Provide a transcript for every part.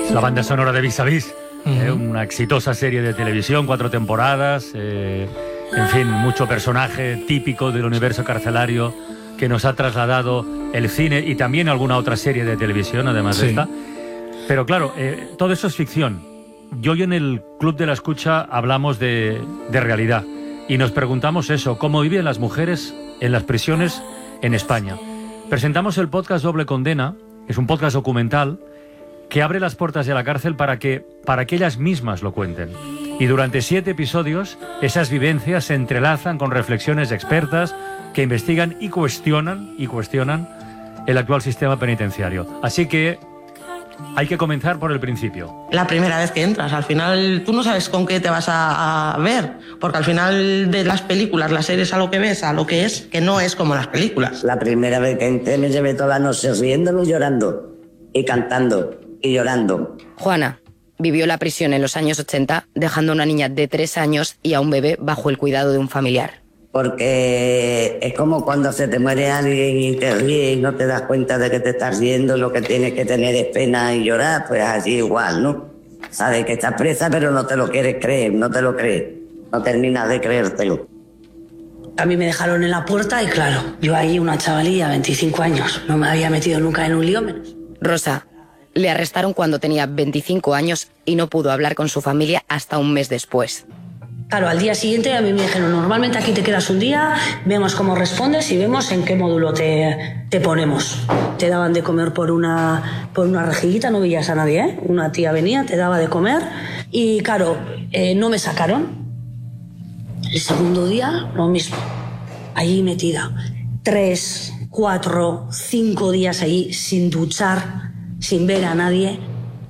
La banda sonora de Vis a Vis, una exitosa serie de televisión, 4 temporadas, en fin, mucho personaje típico del universo carcelario que nos ha trasladado el cine y también alguna otra serie de televisión, además de esta. Pero claro, todo eso es ficción. Yo hoy en el Club de la Escucha hablamos de realidad y nos preguntamos eso, ¿cómo viven las mujeres en las prisiones en España? Presentamos el podcast Doble Condena, es un podcast documental que abre las puertas de la cárcel para que ellas mismas lo cuenten. Y durante 7 episodios, esas vivencias se entrelazan con reflexiones de expertas que investigan y cuestionan el actual sistema penitenciario. Así que hay que comenzar por el principio. La primera vez que entras, al final tú no sabes con qué te vas a ver, porque al final de las películas, las series, a lo que ves, a lo que es, que no es como las películas. La primera vez que entré me llevé toda la noche riéndome y llorando, y cantando, y llorando. Juana vivió la prisión en los años 80, dejando a una niña de 3 años y a un bebé bajo el cuidado de un familiar. Porque es como cuando se te muere alguien y te ríes y no te das cuenta de que te estás riendo, lo que tienes que tener es pena y llorar, pues así igual, ¿no? Sabes que estás presa pero no te lo quieres creer, no te lo crees, no terminas de creértelo. A mí me dejaron en la puerta y claro, yo ahí una chavalilla, 25 años, no me había metido nunca en un lío menos. Rosa le arrestaron cuando tenía 25 años y no pudo hablar con su familia hasta un mes después. Claro, al día siguiente a mí me dijeron, normalmente aquí te quedas un día, vemos cómo respondes y vemos en qué módulo te ponemos. Te daban de comer por una rejillita, no veías a nadie, ¿eh? Una tía venía, te daba de comer y claro, no me sacaron. El segundo día, lo mismo, allí metida. 3, 4, 5 días allí sin duchar, sin ver a nadie.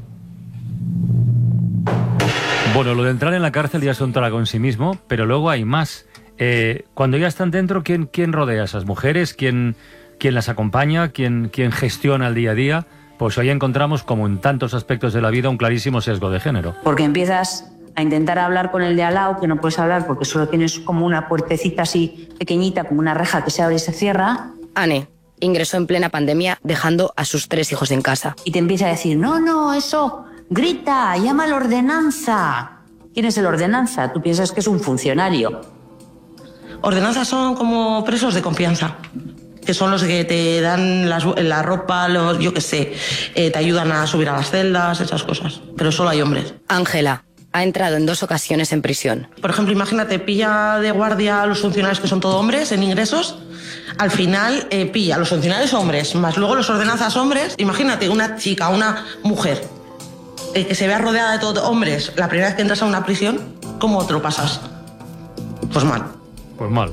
Bueno, lo de entrar en la cárcel ya es un trago en sí mismo, pero luego hay más. Cuando ya están dentro, ¿quién rodea a esas mujeres? ¿Quién las acompaña? ¿Quién gestiona el día a día? Pues hoy encontramos, como en tantos aspectos de la vida, un clarísimo sesgo de género. Porque empiezas a intentar hablar con el de al lado, que no puedes hablar porque solo tienes como una puertecita así pequeñita, como una reja que se abre y se cierra. Anne ingresó en plena pandemia, dejando a sus 3 hijos en casa. Y te empieza a decir, no, eso... Grita, llama a la ordenanza. ¿Quién es el ordenanza? Tú piensas que es un funcionario. Ordenanzas son como presos de confianza, que son los que te dan la ropa, yo qué sé, te ayudan a subir a las celdas, esas cosas. Pero solo hay hombres. Ángela ha entrado en 2 ocasiones en prisión. Por ejemplo, imagínate, pilla de guardia a los funcionarios que son todos hombres en ingresos. Al final pilla a los funcionarios hombres, más luego los ordenanzas hombres. Imagínate una chica, una mujer, que se vea rodeada de todos hombres, la primera vez que entras a una prisión, ¿cómo te lo pasas? Pues mal. Pues mal.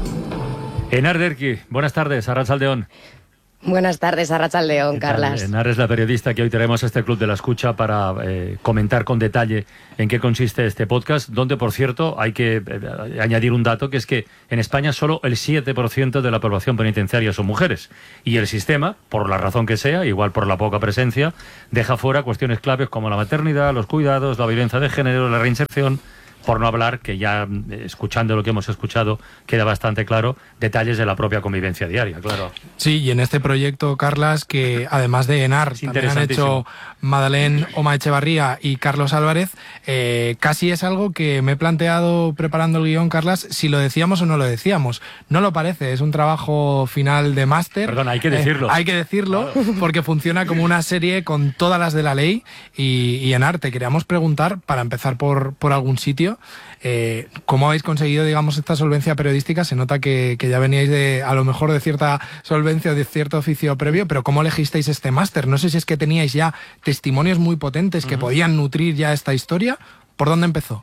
Enar Derqui, buenas tardes, Arratsaldeon. Buenas tardes, Arratsaldeon, Carlas. Enar es la periodista que hoy tenemos a este Club de la Escucha para comentar con detalle en qué consiste este podcast, donde, por cierto, hay que añadir un dato, que es que en España solo el 7% de la población penitenciaria son mujeres. Y el sistema, por la razón que sea, igual por la poca presencia, deja fuera cuestiones claves como la maternidad, los cuidados, la violencia de género, la reinserción, por no hablar, que ya escuchando lo que hemos escuchado queda bastante claro, detalles de la propia convivencia diaria, claro. Sí, y en este proyecto, Carlas, que además de Enar, también han hecho Madeleine Oma-Echevarría y Carlos Álvarez, casi es algo que me he planteado preparando el guión, Carlas, si lo decíamos o no lo decíamos. No lo parece, es un trabajo final de máster. Perdona, hay que decirlo. Hay que decirlo, claro, porque funciona como una serie con todas las de la ley. Y Enar, te queríamos preguntar, para empezar por algún sitio, ¿cómo habéis conseguido, digamos, esta solvencia periodística? Se nota que ya veníais a lo mejor de cierta solvencia o de cierto oficio previo, pero ¿cómo elegisteis este máster? No sé si es que teníais ya testimonios muy potentes que podían nutrir ya esta historia. ¿Por dónde empezó?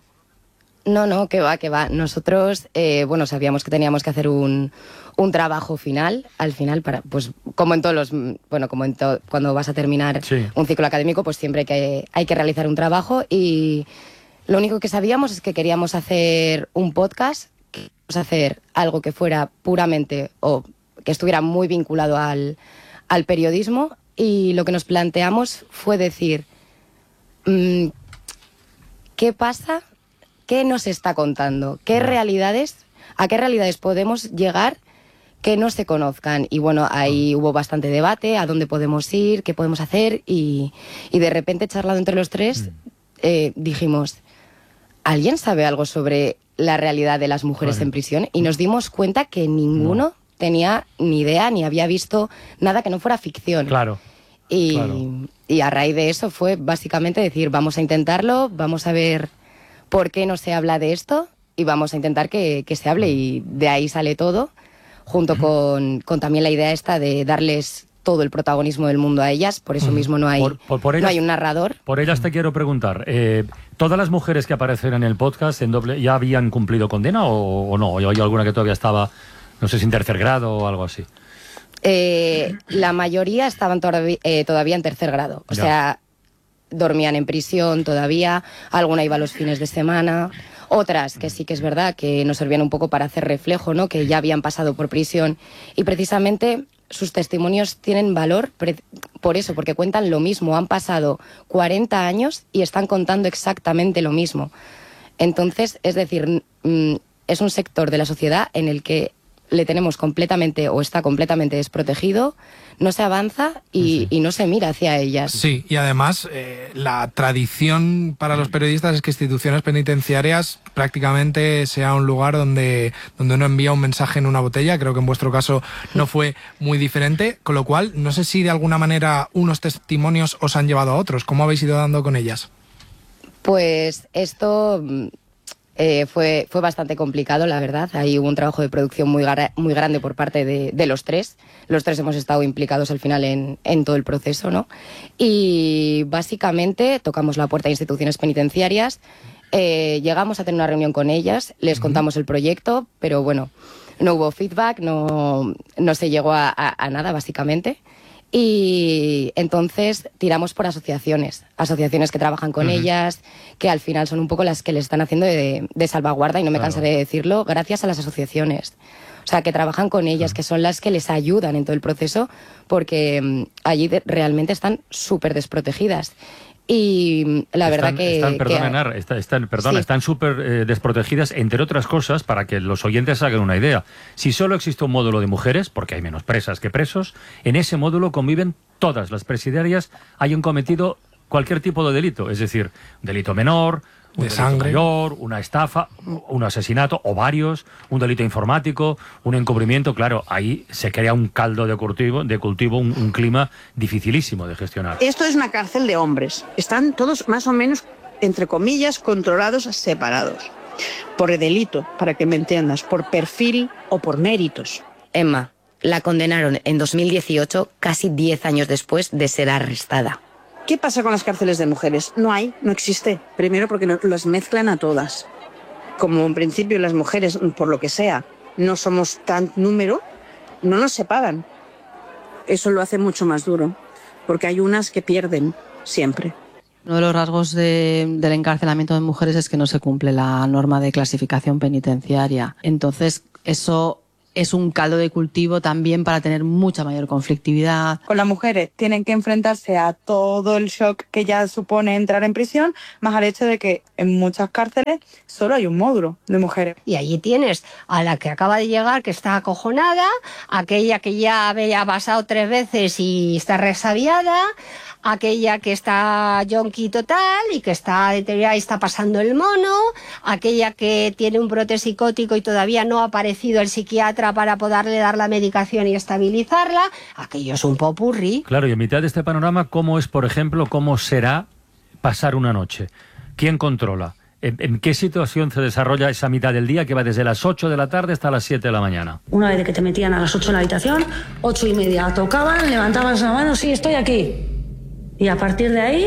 No, que va. Nosotros, sabíamos que teníamos que hacer un trabajo final, al final, para, pues, como en todos cuando vas a terminar un ciclo académico, pues siempre hay que realizar un trabajo, y lo único que sabíamos es que queríamos hacer un podcast, queríamos hacer algo que fuera puramente, o que estuviera muy vinculado al periodismo, y lo que nos planteamos fue decir, ¿qué pasa? ¿Qué nos está contando? ¿A qué realidades podemos llegar que no se conozcan. Y bueno, ahí hubo bastante debate, a dónde podemos ir, qué podemos hacer, y de repente, charlando entre los tres, dijimos, ¿alguien sabe algo sobre la realidad de las mujeres en prisión? Y nos dimos cuenta que ninguno tenía ni idea, ni había visto nada que no fuera ficción. Claro. Y a raíz de eso fue básicamente decir, vamos a intentarlo, vamos a ver por qué no se habla de esto y vamos a intentar que se hable, y de ahí sale todo, junto con también la idea esta de darles todo el protagonismo del mundo a ellas. Por eso mismo no hay, por ellas, no hay un narrador. Por ellas te quiero preguntar, ¿todas las mujeres que aparecen en el podcast en doble ya habían cumplido condena o no? ¿O hay alguna que todavía estaba, no sé si en tercer grado o algo así? La mayoría estaban todavía en tercer grado. O sea, dormían en prisión todavía, alguna iba los fines de semana, otras que sí que es verdad que nos servían un poco para hacer reflejo, ¿no? Que ya habían pasado por prisión, y precisamente sus testimonios tienen valor por eso, porque cuentan lo mismo, han pasado 40 años y están contando exactamente lo mismo. Entonces, es decir, es un sector de la sociedad en el que le tenemos completamente, o está completamente desprotegido, no se avanza y no se mira hacia ellas. Sí, y además la tradición para los periodistas es que instituciones penitenciarias prácticamente sea un lugar donde uno envía un mensaje en una botella. Creo que en vuestro caso no fue muy diferente, con lo cual no sé si de alguna manera unos testimonios os han llevado a otros. ¿Cómo habéis ido dando con ellas? Pues esto fue bastante complicado, la verdad. Ahí hubo un trabajo de producción muy grande por parte de los tres. Los tres hemos estado implicados al final en todo el proceso, ¿no? Y básicamente tocamos la puerta de instituciones penitenciarias, llegamos a tener una reunión con ellas, les contamos el proyecto, pero bueno, no hubo feedback, no se llegó a nada, básicamente. Y entonces tiramos por asociaciones que trabajan con ellas, que al final son un poco las que les están haciendo de salvaguarda, y no me cansaré de decirlo, gracias a las asociaciones. O sea, que trabajan con ellas, que son las que les ayudan en todo el proceso, porque allí realmente están súper desprotegidas. Y la verdad que... Están súper desprotegidas, entre otras cosas, para que los oyentes hagan una idea. Si solo existe un módulo de mujeres, porque hay menos presas que presos, en ese módulo conviven todas las presidiarias hayan cometido cualquier tipo de delito, es decir, un delito menor, un delito mayor, una estafa, un asesinato o varios, un delito informático, un encubrimiento. Claro, ahí se crea un caldo de cultivo, un clima dificilísimo de gestionar. Esto es una cárcel de hombres. Están todos más o menos, entre comillas, controlados, separados. Por delito, para que me entiendas, por perfil o por méritos. Emma, la condenaron en 2018, casi 10 años después de ser arrestada. ¿Qué pasa con las cárceles de mujeres? No existe. Primero porque las mezclan a todas. Como en principio las mujeres, por lo que sea, no somos tan número, no nos separan. Eso lo hace mucho más duro, porque hay unas que pierden siempre. Uno de los rasgos del encarcelamiento de mujeres es que no se cumple la norma de clasificación penitenciaria. Entonces, eso es un caldo de cultivo también para tener mucha mayor conflictividad. Con las mujeres tienen que enfrentarse a todo el shock que ya supone entrar en prisión, más al hecho de que en muchas cárceles solo hay un módulo de mujeres. Y allí tienes a la que acaba de llegar, que está acojonada, aquella que ya había pasado 3 veces y está resabiada, aquella que está yonki total y que está deteriorada y está pasando el mono, aquella que tiene un brote psicótico y todavía no ha aparecido el psiquiatra para poderle dar la medicación y estabilizarla. Aquello es un popurrí. Claro, y en mitad de este panorama, ¿cómo es, por ejemplo, cómo será pasar una noche? ¿Quién controla? ¿En qué situación se desarrolla esa mitad del día que va desde las 8 de la tarde hasta las 7 de la mañana? Una vez que te metían a las 8 en la habitación, 8:30 tocaban, levantabas la mano, sí, estoy aquí. Y a partir de ahí,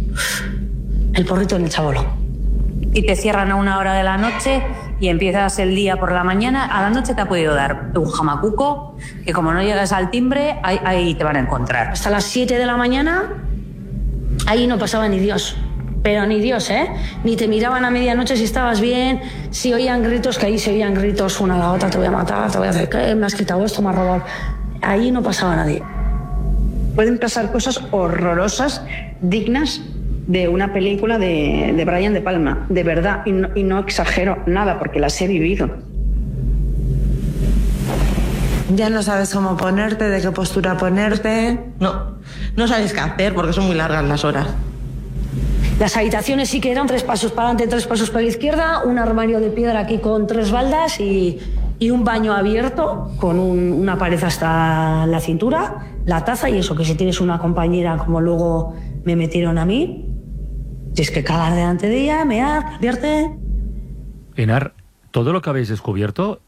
el porrito en el chabolo. Y te cierran a 1 hora de la noche y empiezas el día por la mañana. A la noche te ha podido dar un jamacuco, que como no llegas al timbre, ahí te van a encontrar. Hasta las 7 de la mañana, ahí no pasaba ni Dios. Pero ni Dios, ¿eh? Ni te miraban a medianoche si estabas bien, si oían gritos, que ahí se oían gritos una a la otra, te voy a matar, te voy a hacer, ¿qué? Me has quitado esto, me has robado. Ahí no pasaba nadie. Pueden pasar cosas horrorosas, dignas de una película de Brian De Palma, de verdad, y no exagero nada porque las he vivido. Ya no sabes cómo ponerte, de qué postura ponerte. No sabes qué hacer porque son muy largas las horas. Las habitaciones sí que eran 3 pasos para adelante, 3 pasos para la izquierda, un armario de piedra aquí con 3 baldas y un baño abierto con una pared hasta la cintura, la taza y eso, que si tienes una compañera como luego me metieron a mí, tienes que cagar delante de ella, mear, cambiarte. Enar, ¿todo lo que habéis descubierto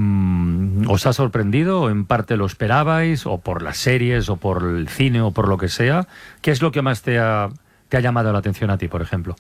os ha sorprendido o en parte lo esperabais, o por las series o por el cine o por lo que sea? ¿Qué es lo que más te ha llamado la atención a ti, por ejemplo?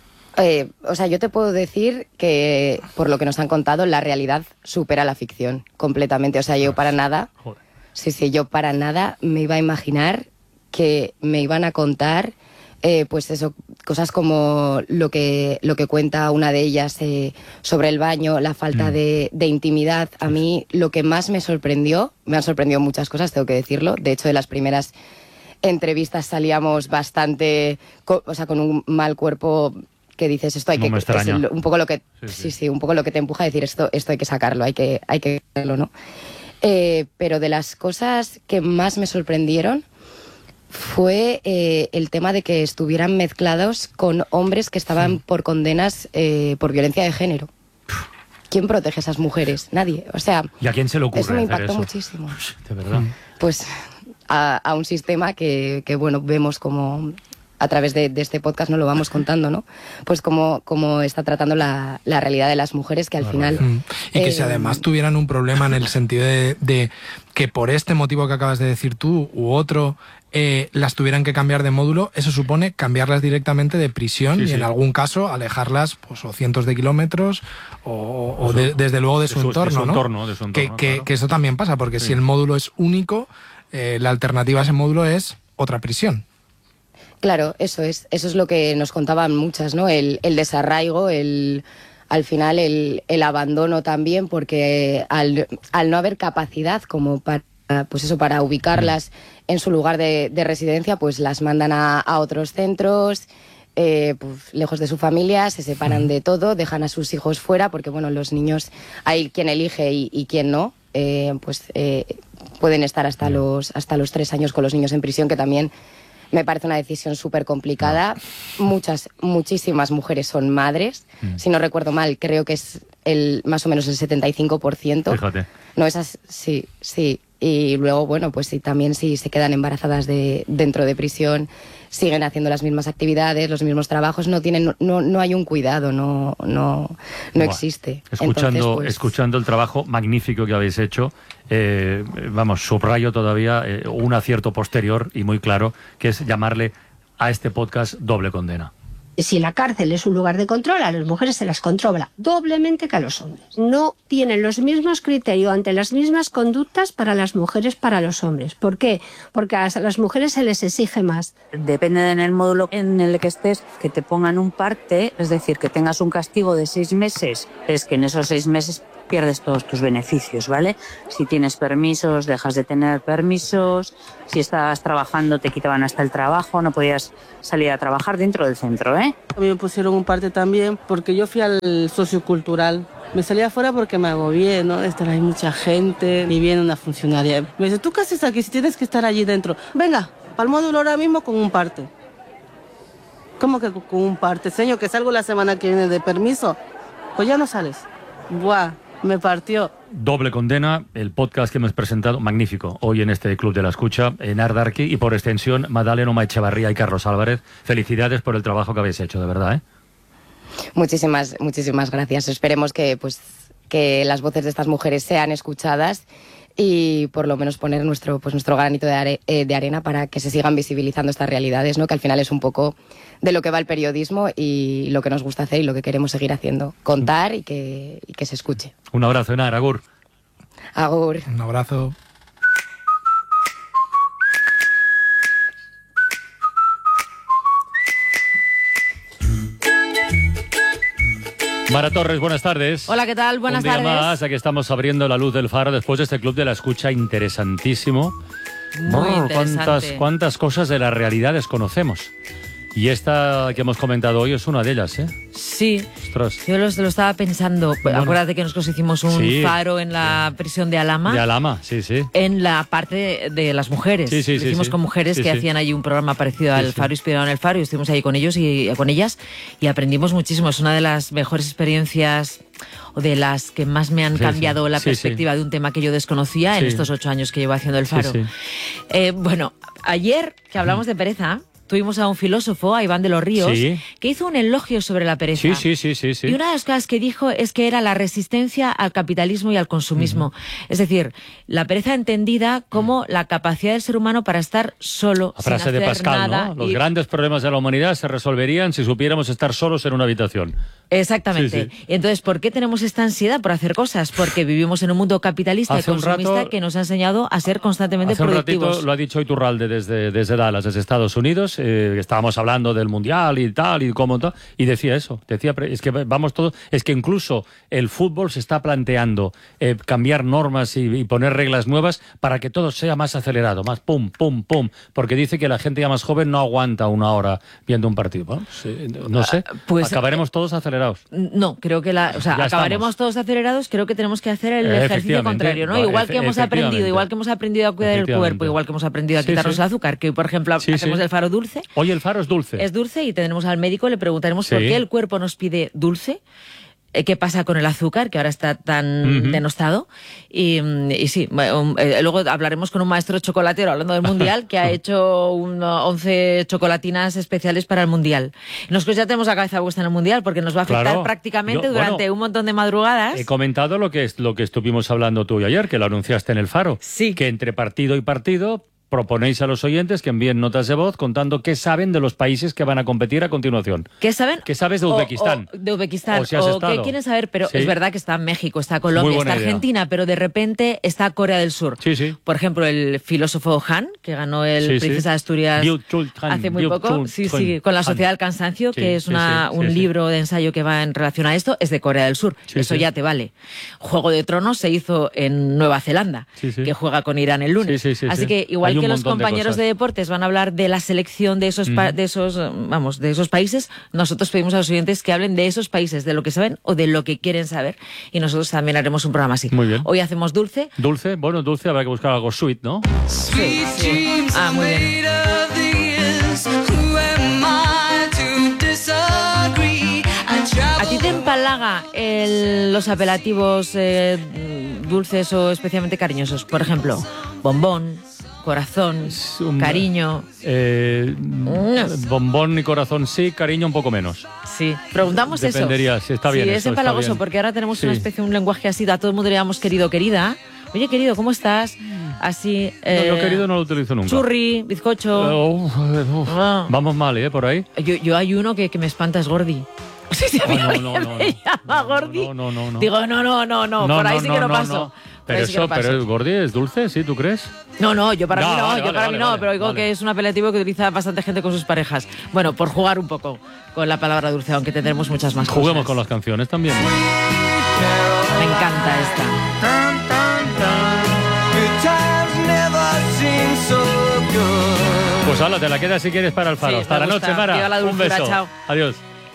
O sea, yo te puedo decir que, por lo que nos han contado, la realidad supera la ficción completamente. O sea, yo para nada... Joder. Sí, yo para nada me iba a imaginar que me iban a contar, pues eso, cosas como lo que cuenta una de ellas sobre el baño, la falta de intimidad. A mí lo que más me han sorprendido muchas cosas, tengo que decirlo. De hecho, de las primeras entrevistas salíamos bastante, con un mal cuerpo que dices, esto hay que... Es un poco lo que... Sí, un poco lo que te empuja a decir, esto hay que sacarlo, hay que hacerlo, ¿no? Pero de las cosas que más me sorprendieron fue el tema de que estuvieran mezclados con hombres que estaban por condenas por violencia de género. ¿Quién protege a esas mujeres? Nadie. O sea, ¿y a quién se le ocurre eso me hacer impactó eso? muchísimo. De verdad. Pues a un sistema que bueno, vemos como a través de este podcast nos lo vamos contando, ¿no? Pues cómo está tratando la realidad de las mujeres, que al final... Y que si además tuvieran un problema en el sentido de que por este motivo que acabas de decir tú u otro las tuvieran que cambiar de módulo, eso supone cambiarlas directamente de prisión y en algún caso alejarlas pues o cientos de kilómetros o desde luego de su entorno, ¿no? Que eso también pasa, porque si el módulo es único, la alternativa a ese módulo es otra prisión. Claro, eso es lo que nos contaban muchas, ¿no? El desarraigo, al final el abandono también, porque al no haber capacidad como para ubicarlas en su lugar de residencia, pues las mandan a otros centros, pues, lejos de su familia, se separan de todo, dejan a sus hijos fuera, porque bueno, los niños, hay quien elige y quien no, pueden estar hasta los 3 años con los niños en prisión, que también me parece una decisión súper complicada. Muchísimas mujeres son madres. Si no recuerdo mal, creo que es más o menos el 75%. Fíjate. No, esas sí. Y luego, bueno, pues sí, también si se quedan embarazadas dentro de prisión, siguen haciendo las mismas actividades, los mismos trabajos, no hay un cuidado, no existe. Escuchando el trabajo magnífico que habéis hecho, subrayo todavía un acierto posterior y muy claro, que es llamarle a este podcast Doble Condena. Si la cárcel es un lugar de control, a las mujeres se las controla doblemente que a los hombres. No tienen los mismos criterios ante las mismas conductas para las mujeres, para los hombres. ¿Por qué? Porque a las mujeres se les exige más. Depende del módulo en el que estés, que te pongan un parte, es decir, que tengas un castigo de 6 meses, es que en esos 6 meses pierdes todos tus beneficios, ¿vale? Si tienes permisos, dejas de tener permisos, si estabas trabajando te quitaban hasta el trabajo, no podías salir a trabajar dentro del centro, ¿eh? A mí me pusieron un parte también porque yo fui al sociocultural. Me salí afuera porque me agobié, ¿no? De estar ahí mucha gente, y viene una funcionaria. Me dice, ¿tú qué haces aquí si tienes que estar allí dentro? Venga, para el módulo ahora mismo con un parte. ¿Cómo que con un parte? Señor, que salgo la semana que viene de permiso. Pues ya no sales. Buah. Me partió. Doble Condena, el podcast que hemos presentado, magnífico, hoy en este Club de la Escucha, Enar Darqui y por extensión Madalena Omaechevarría y Carlos Álvarez. Felicidades por el trabajo que habéis hecho, de verdad, ¿eh? Muchísimas gracias. Esperemos que las voces de estas mujeres sean escuchadas y por lo menos poner nuestro granito de arena para que se sigan visibilizando estas realidades, ¿no? Que al final es un poco de lo que va el periodismo y lo que nos gusta hacer y lo que queremos seguir haciendo. Contar y que se escuche. Un abrazo, Enar. Agur. Agur. Un abrazo. Mara Torres, buenas tardes. Hola, ¿qué tal? Buenas tardes. Un día más, aquí estamos abriendo la luz del faro después de este Club de la Escucha interesantísimo. Muy interesante. ¿Cuántas cosas de la realidad desconocemos? Y esta que hemos comentado hoy es una de ellas, ¿eh? Sí. Ostras. Yo lo estaba pensando. Bueno. Acuérdate que nosotros hicimos un faro en la prisión de Alhama. De Alhama, sí. En la parte de las mujeres. Sí. Lo hicimos con mujeres que hacían allí un programa parecido al faro, inspirado en el faro, y estuvimos ahí con ellos y con ellas y aprendimos muchísimo. Es una de las mejores experiencias o de las que más me han cambiado la perspectiva de un tema que yo desconocía en estos 8 años que llevo haciendo el faro. Bueno, ayer que hablamos de pereza, tuvimos a un filósofo, a Iván de los Ríos, que hizo un elogio sobre la pereza. Sí. Y una de las cosas que dijo es que era la resistencia al capitalismo y al consumismo. Es decir, la pereza entendida como la capacidad del ser humano para estar solo, la frase sin hacer de Pascal, nada. ¿no? Los grandes problemas de la humanidad se resolverían si supiéramos estar solos en una habitación. Exactamente. Y entonces, ¿por qué tenemos esta ansiedad por hacer cosas? Porque vivimos en un mundo capitalista y consumista que nos ha enseñado a ser constantemente productivos. Un ratito lo ha dicho Iturralde desde Dallas, desde Estados Unidos. Estábamos hablando del mundial y tal, y cómo tal, y decía eso. Decía, es que vamos todos, es que incluso el fútbol se está planteando cambiar normas y poner reglas nuevas para que todo sea más acelerado, más pum, porque dice que la gente ya más joven no aguanta una hora viendo un partido. Bueno, no sé, pues, acabaremos todos acelerados. No, creo que acabaremos todos acelerados. Creo que tenemos que hacer el ejercicio contrario, ¿no? Igual que hemos aprendido a cuidar el cuerpo, igual que hemos aprendido a quitarnos el azúcar, que hoy, por ejemplo, hacemos el faro dulce. Hoy el faro es dulce. Es dulce y tendremos al médico, le preguntaremos por qué el cuerpo nos pide dulce. ¿Qué pasa con el azúcar, que ahora está tan denostado? Y sí, luego hablaremos con un maestro chocolatero, hablando del Mundial, que ha hecho 11 chocolatinas especiales para el Mundial. Nosotros ya tenemos la cabeza puesta en el Mundial, porque nos va a afectar prácticamente durante un montón de madrugadas. He comentado lo que estuvimos hablando tú y ayer, que lo anunciaste en el faro. Sí. Que entre partido y partido proponéis a los oyentes que envíen notas de voz contando qué saben de los países que van a competir a continuación. ¿Qué saben? ¿Qué sabes de Uzbekistán? De Uzbekistán. O si has estado. ¿Qué quieren saber? Pero es verdad que está México, está Colombia, está Argentina, pero de repente está Corea del Sur. Sí. Por ejemplo, el filósofo Han, que ganó el Princesa de Asturias hace muy poco. Con La Sociedad del Cansancio, que es un libro de ensayo que va en relación a esto, es de Corea del Sur. Eso ya te vale. Juego de Tronos se hizo en Nueva Zelanda, que juega con Irán el lunes. Así que igual que los compañeros de deportes van a hablar de la selección de esos países, nosotros pedimos a los oyentes que hablen de esos países, de lo que saben o de lo que quieren saber, y nosotros también haremos un programa así. Muy bien. Hoy hacemos dulce. Dulce, habrá que buscar algo sweet, ¿no? Sí. Muy bien. ¿A ti te empalaga los apelativos dulces o especialmente cariñosos? Por ejemplo, bombón, corazón, cariño. Bombón y corazón sí, cariño un poco menos. Sí, preguntamos eso. Dependería, si está bien. Sí, es empalagoso, porque ahora tenemos una especie, un lenguaje así, a todo el mundo le llamamos querido, querida. Oye, querido, ¿cómo estás? Así. Yo querido no lo utilizo nunca. Churri, bizcocho. Vamos mal, por ahí. Yo hay uno que me espanta, es Gordi. Sí, me llama Gordi. No. Digo, no, por ahí sí que no paso. Pero Gordi es dulce, ¿sí? ¿Tú crees? No, yo para mí no, pero digo que es un apelativo que utiliza bastante gente con sus parejas. Bueno, por jugar un poco con la palabra dulce, aunque tendremos muchas más cosas. Juguemos con las canciones también. Me encanta esta. Pues hala, te la quedas si quieres para el faro. Hasta la noche, Mara. Un beso. Chao. Adiós.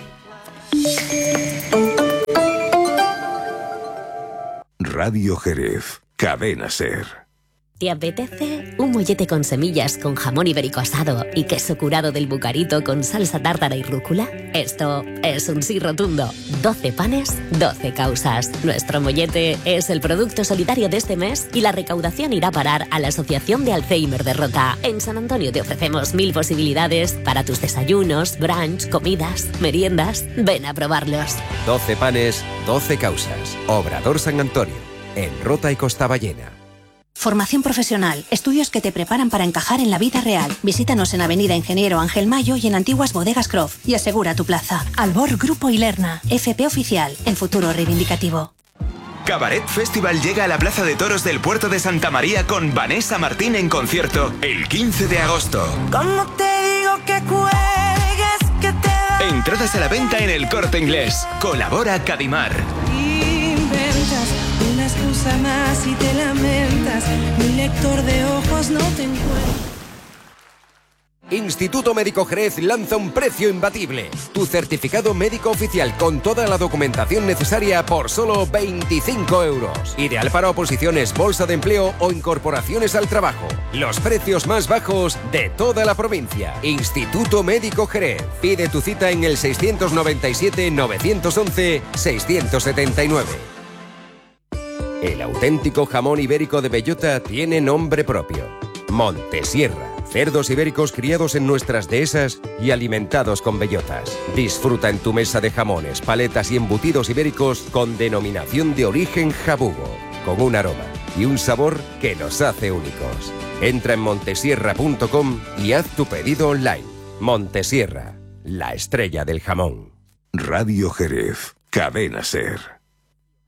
Radio Jerez, Cadena Ser. ¿Te apetece un mollete con semillas, con jamón ibérico asado y queso curado del Bucarito con salsa tártara y rúcula? Esto es un sí rotundo. 12 panes, 12 causas. Nuestro mollete es el producto solidario de este mes y la recaudación irá a parar a la Asociación de Alzheimer de Rota. En San Antonio te ofrecemos 1000 posibilidades para tus desayunos, brunch, comidas, meriendas. Ven a probarlos. 12 panes, 12 causas. Obrador San Antonio, en Rota y Costaballena. Formación profesional, estudios que te preparan para encajar en la vida real. Visítanos en Avenida Ingeniero Ángel Mayo y en Antiguas Bodegas Croft y asegura tu plaza. Albor Grupo Ilerna, FP Oficial, el futuro reivindicativo. Cabaret Festival llega a la Plaza de Toros del Puerto de Santa María con Vanessa Martín en concierto el 15 de agosto. ¿Cómo te digo que juegues, que te... Entradas a la venta en El Corte Inglés. Colabora Cadimar. Una excusa más y te lamentas, mi lector de ojos no te encuentra. Instituto Médico Jerez lanza un precio imbatible. Tu certificado médico oficial con toda la documentación necesaria por solo 25 euros. Ideal para oposiciones, bolsa de empleo o incorporaciones al trabajo. Los precios más bajos de toda la provincia. Instituto Médico Jerez. Pide tu cita en el 697-911-679. El auténtico jamón ibérico de bellota tiene nombre propio. Montesierra. Cerdos ibéricos criados en nuestras dehesas y alimentados con bellotas. Disfruta en tu mesa de jamones, paletas y embutidos ibéricos con denominación de origen jabugo, con un aroma y un sabor que nos hace únicos. Entra en montesierra.com y haz tu pedido online. Montesierra, la estrella del jamón. Radio Jerez, Cadena SER.